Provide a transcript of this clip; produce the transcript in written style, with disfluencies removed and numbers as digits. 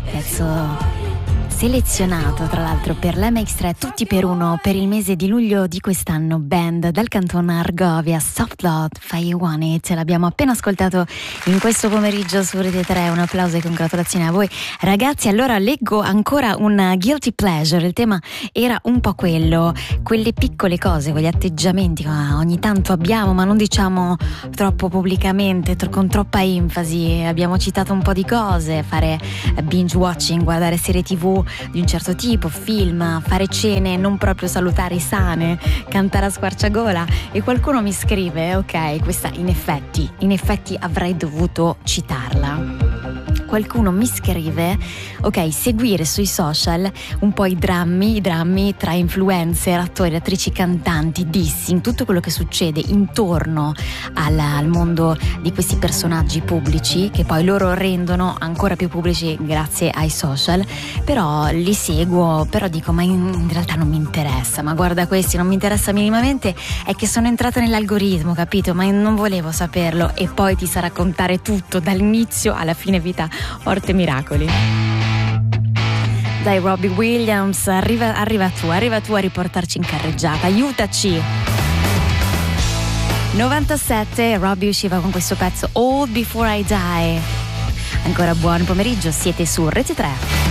pezzo selezionato tra l'altro per l'MX3 Tutti per uno per il mese di luglio di quest'anno. Band dal cantone Argovia, Soft Blood, Fire You Want It, l'abbiamo appena ascoltato in questo pomeriggio su Rete 3. Un applauso e congratulazioni a voi ragazzi. Allora leggo ancora un guilty pleasure, il tema era un po' quello, quelle piccole cose, quegli atteggiamenti che ogni tanto abbiamo ma non diciamo troppo pubblicamente, con troppa enfasi. Abbiamo citato un po' di cose: fare binge watching, guardare serie TV di un certo tipo, film, fare cene non proprio salutari, sane, cantare a squarciagola. E qualcuno mi scrive: ok, questa in effetti avrei dovuto citarla. Qualcuno mi scrive: ok, seguire sui social un po' i drammi tra influencer, attori, attrici, cantanti, dissing, tutto quello che succede intorno al mondo di questi personaggi pubblici, che poi loro rendono ancora più pubblici grazie ai social. Però li seguo, però dico: ma in realtà non mi interessa, ma guarda questi, non mi interessa minimamente, è che sono entrata nell'algoritmo, capito? Ma non volevo saperlo. E poi ti sa raccontare tutto dall'inizio alla fine vita, Orte Miracoli. Dai Robbie Williams, arriva tu a riportarci in carreggiata, aiutaci. 97, Robbie usciva con questo pezzo All Before I Die. Ancora buon pomeriggio, siete su Rete 3.